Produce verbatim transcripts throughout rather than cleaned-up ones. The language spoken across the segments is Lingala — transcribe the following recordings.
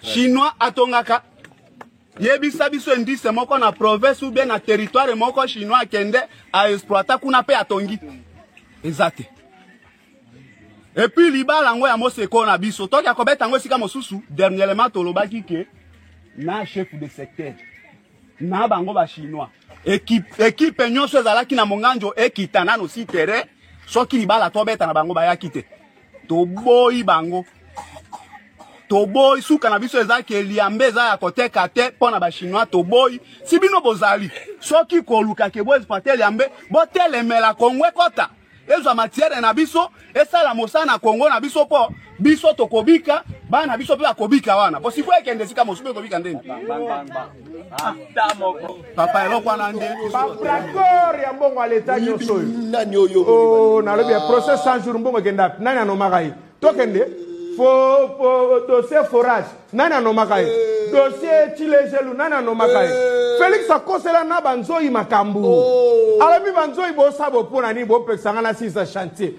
chinois atongaka yebisa biso indice moko na province ou bien na territoire moko chinois kende a exploiter kuna pe atongi exact. Et puis libala ngo ya moseko na biso to ya kobeta ngo sika mosusu dernièrement tolobaki ke na chef de secteur na bango ba chinois équipe équipe nyonso ezalaki na monganjo ekitana no si terrain soki libala to beta na bango ba yakite to boyi bango to boy suka na biso ezaki eliambe za ya koteka te pona ba chinois to boy sibino bozali soki koluka ke boy patel yambe botelemela kongwe kota ezo matière na biso esala mosana Kongo na biso po biso tokobika bana biso pe akobika wana po siko ekende sika mosube kobika ndeni papa eloko wana nde d'accord ya mbongo aleta nyoso nani oyo oh na lobi procès cent jours mbongo kenda nani anomaka yi tokende fo fo dossier forage nani anomaka yi dossier chilejelu nani anomaka yi Félix akosela na banzoi makambu alabi banzoi bo sabo pona ni bo pesanga na sisa chantier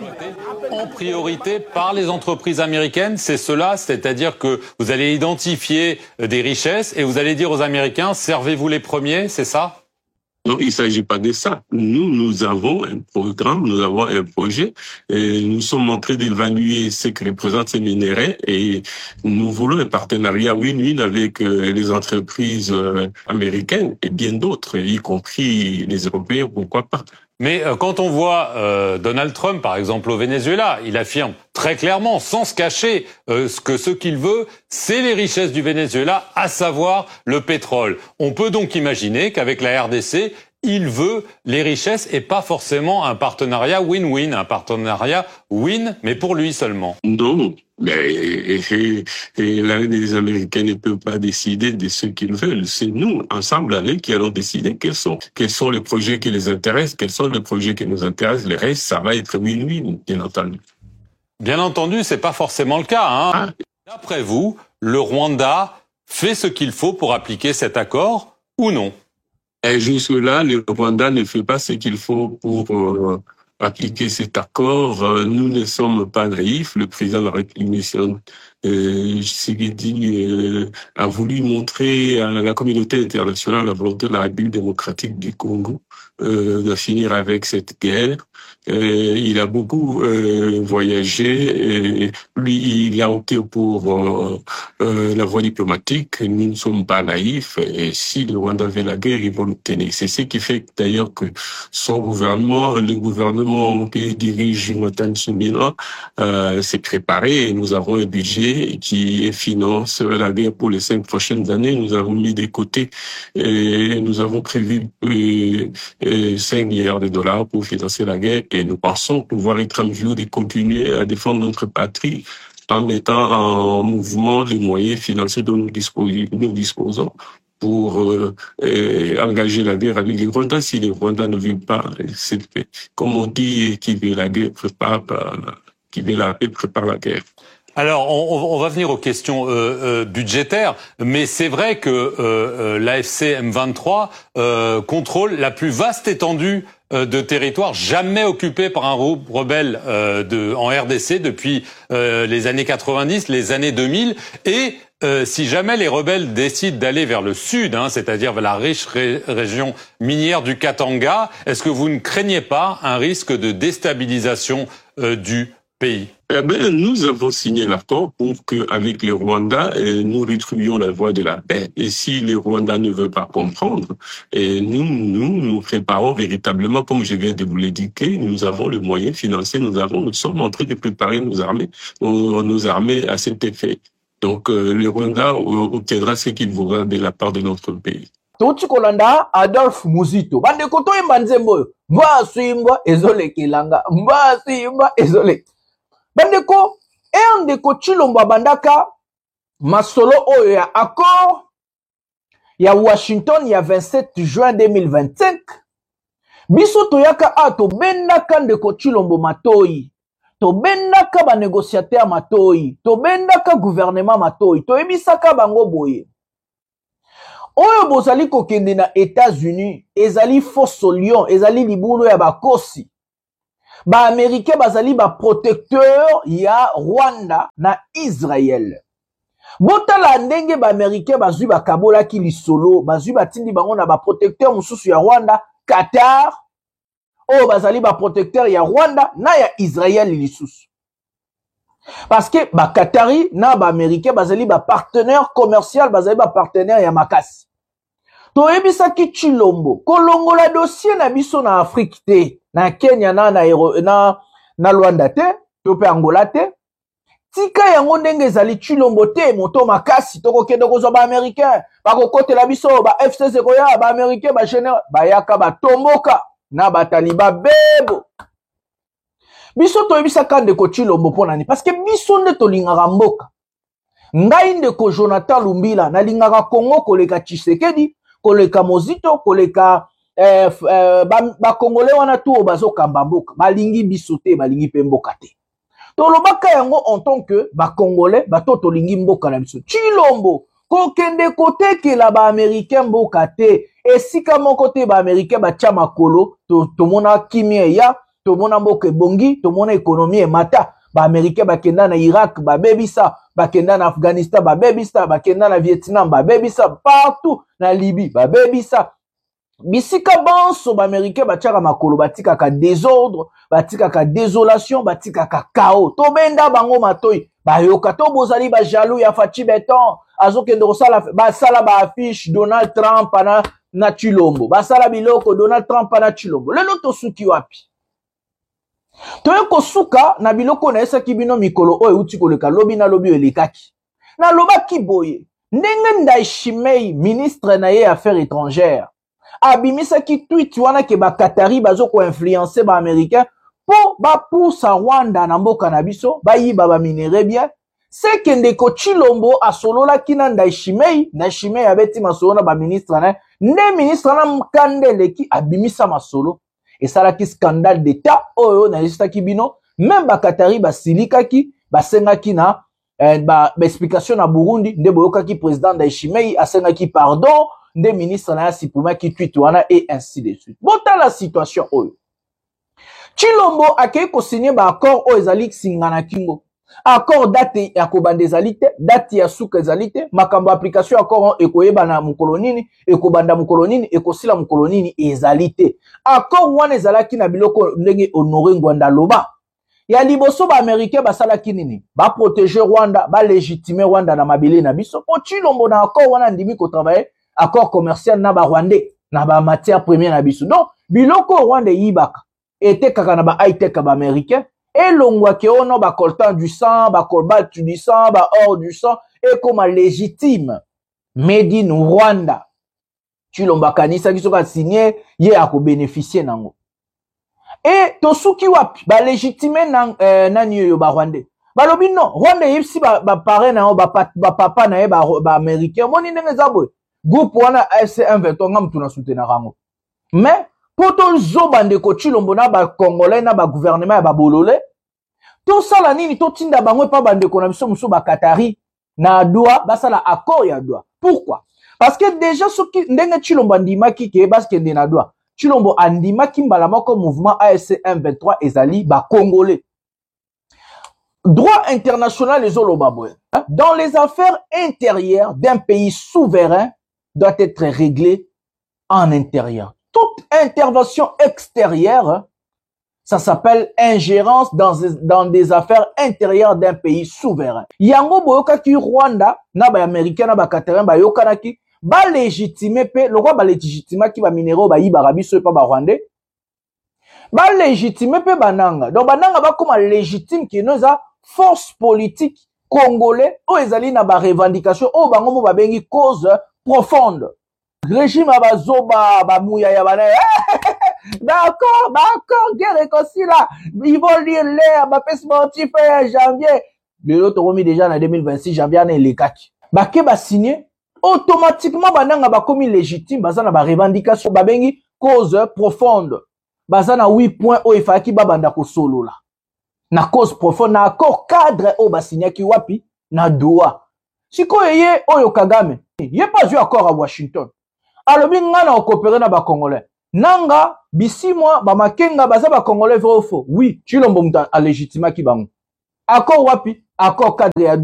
en priorité par les entreprises américaines, c'est cela, c'est-à-dire que vous allez identifier des richesses et vous allez dire aux Américains servez-vous les premiers, c'est ça? Non, il ne s'agit pas de ça. Nous, nous avons un programme, nous avons un projet, et nous sommes en train d'évaluer ce que représentent ces minéraux et nous voulons un partenariat win-win avec les entreprises américaines et bien d'autres, y compris les Européens, pourquoi pas. Mais euh, quand on voit euh, Donald Trump, par exemple, au Venezuela, il affirme très clairement, sans se cacher, euh, que ce qu'il veut, c'est les richesses du Venezuela, à savoir le pétrole. On peut donc imaginer qu'avec la R D C, il veut les richesses et pas forcément un partenariat win-win, un partenariat win, mais pour lui seulement. Non, mais et, et, et les Américains ne peuvent pas décider de ce qu'ils veulent. C'est nous, ensemble, avec, qui allons décider quels sont, quels sont les projets qui les intéressent, quels sont les projets qui nous intéressent. Le reste, ça va être win-win, bien entendu. Bien entendu, c'est pas forcément le cas, hein. Ah. D'après vous, le Rwanda fait ce qu'il faut pour appliquer cet accord ou non? Et jusque-là, le Rwanda ne fait pas ce qu'il faut pour euh, appliquer cet accord. Euh, nous ne sommes pas naïfs. Le président de la République, euh, Tshisekedi, euh, a voulu montrer à la communauté internationale la volonté de la République démocratique du Congo euh, de finir avec cette guerre. Euh, il a beaucoup euh, voyagé. Et lui, il a opté pour euh, euh, la voie diplomatique. Nous ne sommes pas naïfs. Et si le Rwanda veut la guerre, ils vont l'obtenir. C'est ce qui fait d'ailleurs que son gouvernement, le gouvernement que dirige Jonathan Tsumila, euh, s'est préparé. Et nous avons un budget qui finance la guerre pour les cinq prochaines années. Nous avons mis de côté et nous avons prévu euh, euh, cinq milliards de dollars pour financer la guerre. Et nous pensons pouvoir être en mesure de continuer à défendre notre patrie en mettant en mouvement les moyens financiers dont nous disposons, nous disposons pour euh, euh, engager la guerre avec les Rwandais. Si les Rwandais ne veulent pas cette paix, comme on dit, qui veut la guerre prépare, qui veut la paix prépare la guerre. Alors, on, on va venir aux questions euh, euh, budgétaires, mais c'est vrai que euh, euh, l'A F C M vingt-trois euh, contrôle la plus vaste étendue euh, de territoire jamais occupée par un groupe rebelle euh, de, en R D C depuis euh, les années quatre-vingt-dix, les années deux mille, et euh, si jamais les rebelles décident d'aller vers le sud, hein, c'est-à-dire vers la riche ré région minière du Katanga, est-ce que vous ne craignez pas un risque de déstabilisation euh, du pays? Eh bien, nous avons signé l'accord pour qu'avec les Rwandais, nous retrouvions la voie de la paix. Et si les Rwandais ne veulent pas comprendre, et nous, nous, nous préparons véritablement, comme je viens de vous l'indiquer, nous avons le moyen financier, nous avons, nous sommes en train de préparer nos armées, nos, nos armées à cet effet. Donc, euh, le Rwanda obtiendra ce qu'il voudra de la part de notre pays. Toti kolanda Adolphe Muzito. Bande koto yemba nzembo. Mba swimba ezole kilanga. Mba swimba ezole. Bandeko, e ndeko Chilombo bandaka masolo oyo ya accord ya Washington ya vingt-sept juin deux mille vingt-cinq. Biso toyaka a to bendaka ndeko Chilombo matoi. To bendaka ba négociateur matoi. To bendaka gouvernement matoi. To ebisaka bango boye. Oyo bozali kokende na États-Unis, ezali fausse lion, ezali libulu ya bakosi. Ba Américain bazali ba protecteur ya Rwanda na Israël. botala ndenge ba américain bazui ba kabola ki lisolo bazui batindi bango na ba protecteur mususu ya Rwanda Qatar o bazali ba protecteur ya Rwanda na ya Israël lisusu parce que ba Qatari na ba américain bazali ba partenaire commercial bazali ba partenaire ya makasi to ebisa ki Chilombo kolongola dossier na biso na Afrique te na Kenya na na na, na Rwanda te to pe Angola te tika yango ndenge ezali Chilombo te moto makasi toko kende kozwa ba américain bako kotela biso ba F C C koya ba américain ba général bayaka ba tomboka na ba taliba bebo biso to ebisa kande ko Chilombo ponani parce que biso nde to lingaka mboka ngai nde ko Jonathan Lumbila na lingaka Congo koleka Tshisekedi koleka Mozito koleka eh, eh, ba, ba Congolais wana tu bazo kamba mboka balingi biso te balingi pe mboka te to lobaka yango en tant que ba Congolais bato to lingi mboka na biso Chilombo ko kende kote ke la ba américain mboka te esika moko te ba américain ba tia makolo to to mona kimia ya to mona mboka bongi to mona économie mata ba américain ba kenda na Irak ba bebisa ba kenda na Afghanistan ba bebisa ba kenda na Vietnam ba bebisa partout na Libye ba bebisa bisika banso ba américain ba tiaka makolo batika ka désordre batika ka désolation batika ka chaos to benda bango matoi ba yoka to bozali ba jaloux ya Fachi Beton azokende kosala ba sala ba affiche Donald Trump na na Chilombo ba sala biloko Donald Trump na Chilombo lelo to suki wapi to ko suka na biloko na esa kibino mikolo oyo uti koleka lobi na lobi elekaki na loba kiboye ndenge Ndayishimiye ministre na ye affaires étrangères abimisa ki tweet wana ke ba Qatari bazo ko influencer ba américain po ba poussa Rwanda na mboka na biso ba yiba ba minere bien c'est que ndeko Chilombo asolola kina Ndayishimiye Ndayishimiye abeti masolo na ba ministre na ne ministre na mkandele ki abimisa masolo et ça la ki scandale d'état oyo na lista ki bino même ba Qatari ba silika ki ba senga ki na eh, ba, ba explication na Burundi nde boyoka ki président Ndayishimiye asenga ki pardon nde ministre na sipuma ki tweet wana et ainsi de suite bota la situation oyo Chilombo akei ko signer ba accord o ezali singana kingo accord date ya kobanda ezali te date ya suka ezali te makambo application accord ekoyeba na mukolonini ekobanda mukolonini ekosila mukolonini ezali te accord wana ezalaki na biloko ndenge Honoré Ngwanda loba ya liboso ba américain basalaki nini ba protéger Rwanda ba légitimer Rwanda na mabele na biso po Chilombo na accord wana ndimi ko travailler accord commercial na ba Rwandais na ba matière première na biso donc biloko Rwanda yibaka était kaka na ba high tech ba américain et longwa ke ono ba coltan du sang ba cobalt du sang ba or du sang et comme légitime made in Rwanda Chilombo kanisa kiso ka signer ye ako bénéficier nango et to suki wapi ba légitimer na euh, nani yo ba Rwandais balobi non Rwanda yipsi ba ba parent na ba, ba papa na ye ba, ba américain moni ndenge zabwe groupe wana F C M vingt-trois ngam tuna soutenir rango mais poto zoba ndeko Chilombo na ba Congolais na ba gouvernement ya ba bolole to sala nini to tinda bango pa bandeko na biso muso ba Qatari na Doha basala accord ya Doha pourquoi parce que déjà soki ndenge Chilombo andimaki ke baskende na Doha Chilombo andimaki mbala moko mouvement A F C M vingt-trois ezali ba Congolais droit international ezoloba boy dans les affaires intérieures d'un pays souverain doit être réglé en intérieur. Toute intervention extérieure, ça s'appelle ingérence dans, dans des affaires intérieures d'un pays souverain. Yango boyoka ki Rwanda, na ba américain, na ba Qatarin, ba yokana ki, ba légitimer pe, le roi ba légitimer ki ba minéraux ba yiba rabiso pa ba Rwandais, ba légitimer pe bananga. Donc bananga ba comme légitime ki noza force politique congolais, o ezali na ba revendication, o bango mo ba bengi cause profonde. Régime abazoba bamouya ya bana d'accord d'accord guerre réconcilie là ils vont lire l'air ba pes sportif en janvier le l'autre remis déjà en deux mille vingt-six janvier na lekaki ba ke ba signer automatiquement bananga ba komi légitime bazana ba revendication ba bengi cause profonde bazana huit points o ifaki ba banda ko solo là na cause profonde na accord cadre o ba signaki wapi na Doha siko yeye oyo Kagame yé pas eu accord à Washington alobi ngana okopere na ba Congolais nanga bisi moi ba makenga baza ba Congolais vrai ou faux oui Chilombo muta a légitimaki bango accord wapi accord cadre ya Doha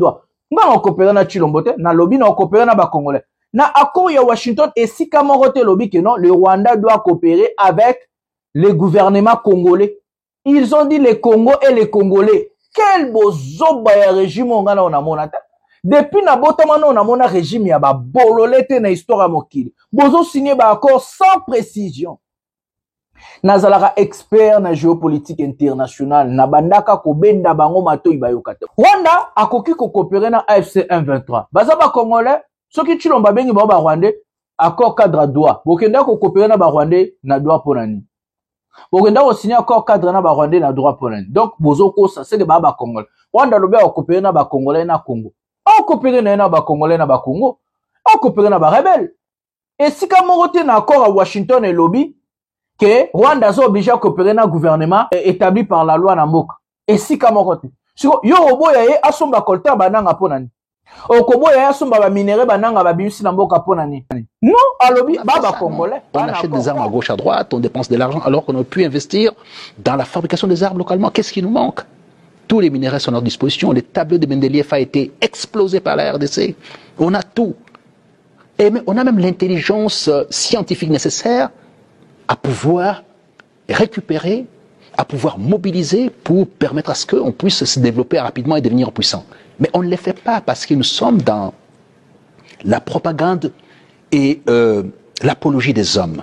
nga na coopérer na Tshilombo te na lobby na coopérer na ba Congolais na accord ya Washington et si kamoro te lobby que non le Rwanda doit coopérer avec les gouvernements congolais. Ils ont dit les Congo et les Congolais. Quel bozoba ya régime on a na mona ta. Depuis na botama na mona régime ya ba bololete na histoire mokili. Bozo signé ba accord sans précision. Nazalaka expert na géopolitique internationale na bandaka ko benda bango mato ibayokate. Rwanda akoki ko coopérer na A F C M vingt-trois. Baza ba Congolais soki Tshilomba bengi ba Rwandais accord cadre droit. Bokenda ko coopérer na ba Rwandais na droit ponani. Bokenda ko signer accord cadre na ba Rwandais na droit ponani. Donc bozoko ça c'est que ba ba Congolais. Rwanda lobe ko coopérer na ba Congolais na Congo. On coopérer na ba Congolais na ba Congo. On coopérer na ba rebelle. Et si ka morote na accord à Washington et lobby que Rwanda est obligé à coopérer dans un gouvernement établi par la loi Namboka. Et si Kamokote. Yo oboya ye asomba kolta bananga ponani. Okoboya ye asomba ba minéré bananga ba bimisi Namboka ponani. Non, alobi baba congolais. On achète des armes à gauche à droite, on dépense de l'argent alors qu'on aurait pu investir dans la fabrication des armes localement. Qu'est-ce qui nous manque? Tous les minéraux sont à notre disposition. Les tableaux de Mendeleev a été explosé par la R D C. On a tout. Et on a même l'intelligence scientifique nécessaire à pouvoir récupérer, à pouvoir mobiliser pour permettre à ce qu'on puisse se développer rapidement et devenir puissant. Mais on ne le fait pas parce que nous sommes dans la propagande et euh, l'apologie des hommes.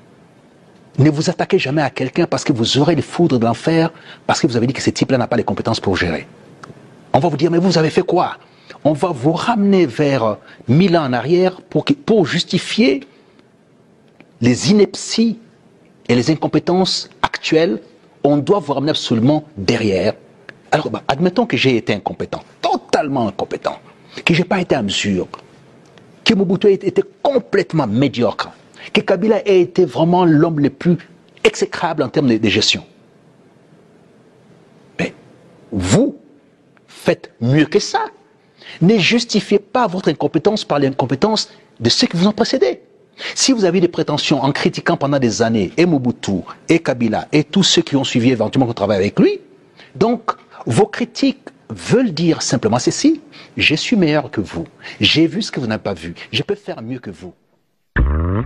Ne vous attaquez jamais à quelqu'un parce que vous aurez les foudres de l'enfer, parce que vous avez dit que ce type-là n'a pas les compétences pour gérer. On va vous dire, mais vous avez fait quoi? On va vous ramener vers mille ans en arrière pour, pour justifier les inepties et les incompétences actuelles. On doit vous ramener absolument derrière. Alors, bah, admettons que j'ai été incompétent, totalement incompétent, que je n'ai pas été à mesure, que Mobutu ait été complètement médiocre, que Kabila ait été vraiment l'homme le plus exécrable en termes de, de gestion. Mais vous faites mieux que ça. Ne justifiez pas votre incompétence par l'incompétence de ceux qui vous ont précédé. Si vous avez des prétentions en critiquant pendant des années et Mobutu, et Kabila, et tous ceux qui ont suivi éventuellement qu'on travaille avec lui, donc vos critiques veulent dire simplement ceci: je suis meilleur que vous, j'ai vu ce que vous n'avez pas vu, je peux faire mieux que vous.